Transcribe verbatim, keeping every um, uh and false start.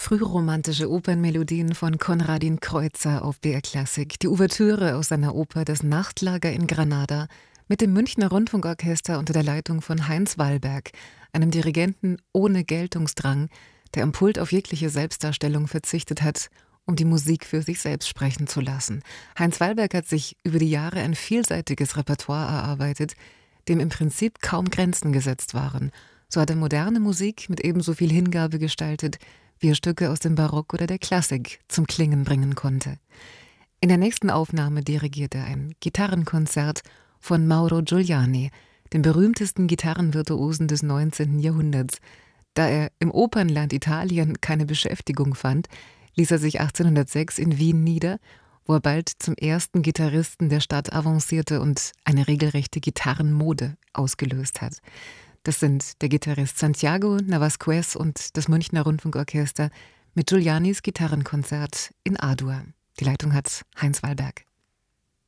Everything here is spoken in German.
frühromantische Opernmelodien von Konradin Kreutzer auf B R Klassik. Die Ouvertüre aus seiner Oper Das Nachtlager in Granada mit dem Münchner Rundfunkorchester unter der Leitung von Heinz Wallberg, einem Dirigenten ohne Geltungsdrang, der am Pult auf jegliche Selbstdarstellung verzichtet hat, um die Musik für sich selbst sprechen zu lassen. Heinz Wallberg hat sich über die Jahre ein vielseitiges Repertoire erarbeitet, dem im Prinzip kaum Grenzen gesetzt waren. So hat er moderne Musik mit ebenso viel Hingabe gestaltet, wie er Stücke aus dem Barock oder der Klassik zum Klingen bringen konnte. In der nächsten Aufnahme dirigiert er ein Gitarrenkonzert von Mauro Giuliani, dem berühmtesten Gitarrenvirtuosen des neunzehnten Jahrhunderts. Da er im Opernland Italien keine Beschäftigung fand, ließ er sich achtzehnhundertsechs in Wien nieder, wo er bald zum ersten Gitarristen der Stadt avancierte und eine regelrechte Gitarrenmode ausgelöst hat. Das sind der Gitarrist Santiago Navasquez und das Münchner Rundfunkorchester mit Giulianis Gitarrenkonzert in A-Dur. Die Leitung hat Heinz Wallberg.